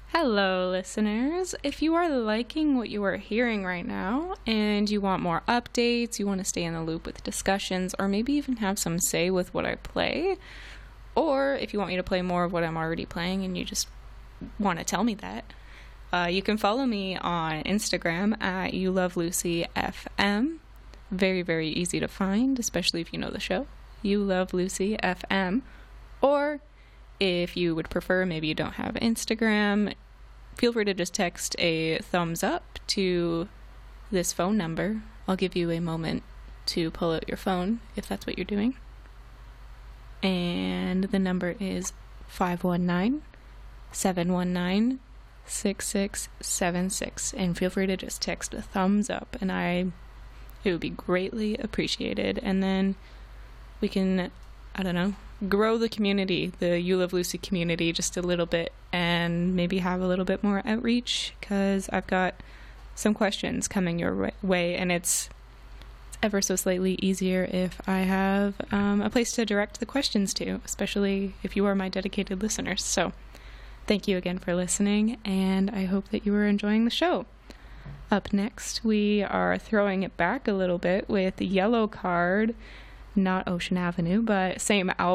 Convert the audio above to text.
Hello, listeners. If you are liking what you are hearing right now and you want more updates, you want to stay in the loop with discussions, or maybe even have some say with what I play, or if you want me to play more of what I'm already playing and you just want to tell me that, you can follow me on Instagram at YouLoveLucyFM. Very, very easy to find, especially if you know the show. YouLoveLucyFM. Or if you would prefer, maybe you don't have Instagram, feel free to just text a thumbs up to this phone number. I'll give you a moment to pull out your phone if that's what you're doing. And the number is 519-719-6676. And feel free to just text a thumbs up, and it would be greatly appreciated. And then we can, grow the community, the You Love Lucy community, just a little bit, and maybe have a little bit more outreach, because I've got some questions coming your way, and it's ever so slightly easier if I have a place to direct the questions to, especially if you are my dedicated listeners. So thank you again for listening, and I hope that you are enjoying the show. Up next, we are throwing it back a little bit with the Yellowcard, not Ocean Avenue, but same album.